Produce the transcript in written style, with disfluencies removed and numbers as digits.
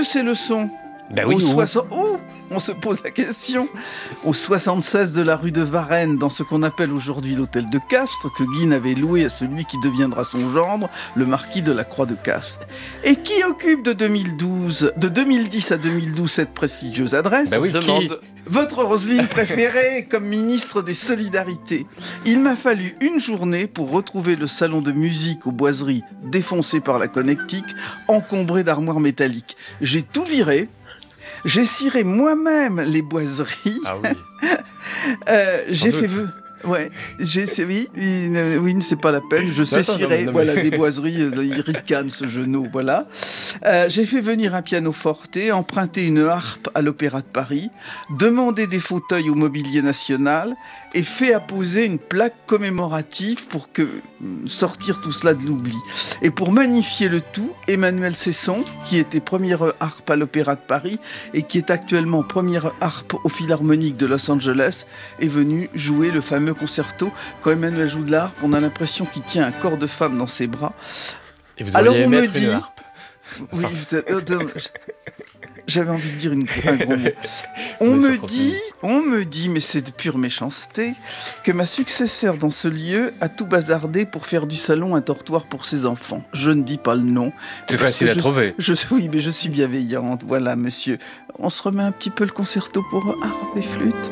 c'est le son. Ben oui, On se pose la question. Au 76 de la rue de Varennes, dans ce qu'on appelle aujourd'hui l'hôtel de Castres, que Guine avait loué à celui qui deviendra son gendre, le marquis de la Croix de Castres. Et qui occupe de 2010 à 2012 cette prestigieuse adresse? Ben oui, on se demande. Votre Roselyne préférée comme ministre des Solidarités. Il m'a fallu une journée pour retrouver le salon de musique aux Boiseries défoncé par la connectique, encombré d'armoires métalliques. J'ai tout viré. J'ai ciré moi-même les boiseries. Ah oui. J'ai fait... Ouais, oui, c'est pas la peine. Je sais cirer, voilà, des boiseries. Il ricane ce genou, voilà. J'ai fait venir un piano forte, emprunter une harpe à l'Opéra de Paris, demander des fauteuils au Mobilier National et fait apposer une plaque commémorative pour sortir tout cela de l'oubli. Et pour magnifier le tout, Emmanuel Cesson, qui était première harpe à l'Opéra de Paris et qui est actuellement première harpe au Philharmonique de Los Angeles, est venu jouer le fameux concerto. Quand Emmanuel joue de la harpe, on a l'impression qu'il tient un corps de femme dans ses bras. Et vous auriez aimé être une harpe. Oui, j'avais envie de dire un gros mot. On me dit, mais c'est de pure méchanceté, que ma successeur dans ce lieu a tout bazardé pour faire du salon un dortoir pour ses enfants. Je ne dis pas le nom. C'est facile à trouver. Oui, mais je suis bienveillante. Voilà, monsieur. On se remet un petit peu le concerto pour harpe et flûte.